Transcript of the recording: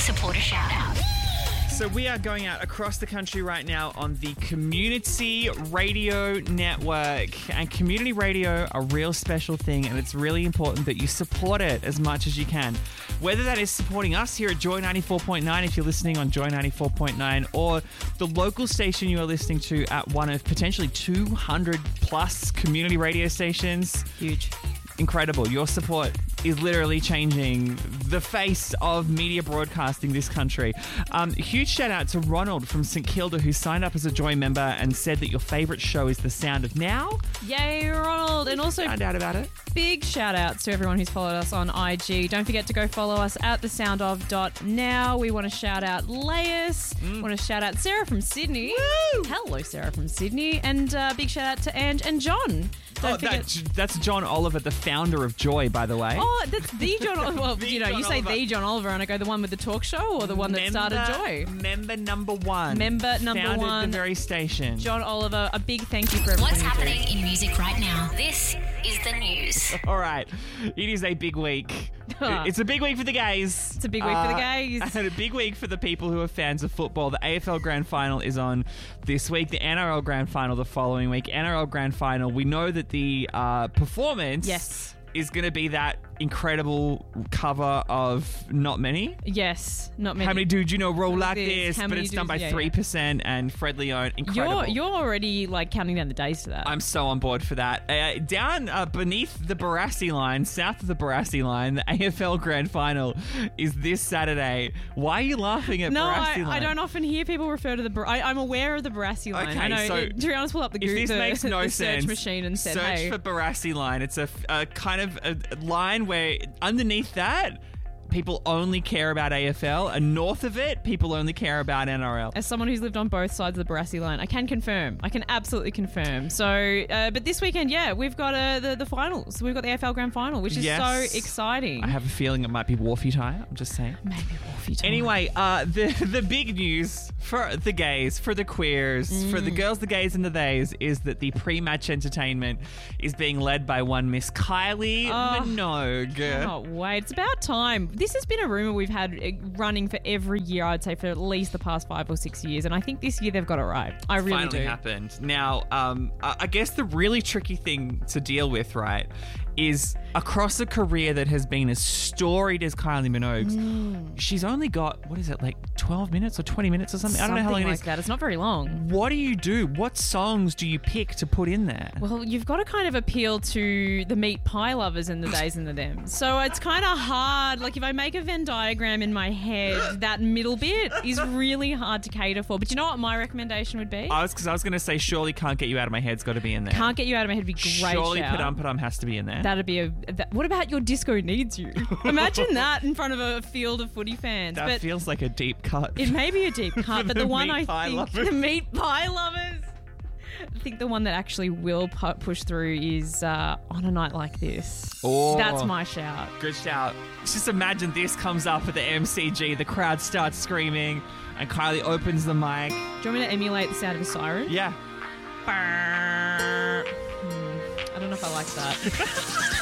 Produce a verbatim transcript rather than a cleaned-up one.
supporter shout out. So we are going out across the country right now on the Community Radio Network. And community radio, a real special thing, and it's really important that you support it as much as you can. Whether that is supporting us here at Joy ninety-four point nine, if you're listening on Joy ninety-four point nine, or the local station you are listening to at one of potentially two hundred plus community radio stations. Huge. Incredible. Your support is literally changing the face of media broadcasting this country. Um, huge shout out to Ronald from St Kilda, who signed up as a Joy member and said that your favourite show is The Sound of Now. Yay, Ronald. And also Found out about it. big shout outs to everyone who's followed us on I G. Don't forget to go follow us at the sound of dot now. We want to shout out Laius. Mm. want to shout out Sarah from Sydney. Woo! Hello, Sarah from Sydney. And uh, big shout out to Ange and John. Don't Oh, forget. that, that's John Oliver, the founder of Joy, by the way. Oh, that's the John Oliver. Well, The you know, John you say Oliver. the John Oliver, and I go the one with the talk show or the one that member, started Joy. Member number one. Member number founded one. the very station. John Oliver, a big thank you for everything What's you happening do. in music right now? This is the news. All right. It is a big week. It's a big week for the gays. It's a big week for the gays. And a big week for the people who are fans of football. The A F L Grand Final is on this week. The N R L Grand Final the following week. N R L Grand Final, we know that the uh, performance Yes. is going to be that incredible cover of Not Many. Yes, not many. How many dudes you know roll like This, this? how But many it's done by dudes- yeah, three percent and Fred Leone. Incredible. You're you're already like counting down the days to that. I'm so on board for that. Uh, down uh, beneath the Barassi line, south of the Barassi line, the A F L Grand Final is this Saturday. Why are you laughing at no, Barassi I, line? I don't often hear people refer to the. Bar- I, I'm aware of the Barassi line. Okay, I know. so it, Triana's pulled up the, If Google, this the, makes no the sense, search machine and said, search "Hey, for Barassi line. It's a, a kind of a line where underneath that, people only care about A F L, and north of it, people only care about N R L. As someone who's lived on both sides of the Barassi line, I can confirm. I can absolutely confirm. So, uh, but this weekend, yeah, we've got uh, the the finals. We've got the A F L Grand Final, which is Yes. so exciting. I have a feeling it might be Wharfie time. I'm just saying. Maybe Wolfie time. Anyway, uh, the the big news for the gays, for the queers, Mm. for the girls, the gays, and the theys is that the pre-match entertainment is being led by one Miss Kylie Oh, Minogue. cannot wait. It's about time. This has been a rumour we've had uh, running for every year, I'd say, for at least the past five or six years. And I think this year they've got it right. I really Finally do. happened. Now, um, I I guess the really tricky thing to deal with, right, is across a career that has been as storied as Kylie Minogue's, Mm. she's only got, what is it, like twelve minutes or twenty minutes or something? I don't know how long Something it like is. that. It's not very long. What do you do? What songs do you pick to put in there? Well, you've got to kind of appeal to the meat pie lovers and the days and the them. So it's kind of hard. Like if I make a Venn diagram in my head, that middle bit is really hard to cater for. But you know what my recommendation would be? I was because I was going to say, surely Can't Get You Out of My Head's got to be in there. Can't Get You Out of My Head would be great. Surely shout. Padum Padum has to be in there. That'd be a. That, what about Your Disco Needs You? Imagine that in front of a field of footy fans. That but feels like a deep cut. it may be a deep cut, but The the one meat I pie think lovers. the meat pie lovers. I think the one that actually will pu- push through is uh, On a Night Like This. Oh. That's my shout. Good shout. Just imagine this comes up at the M C G, the crowd starts screaming, and Kylie opens the mic. Do you want me to emulate the sound of a siren? Yeah. Hmm, I don't know if I like that.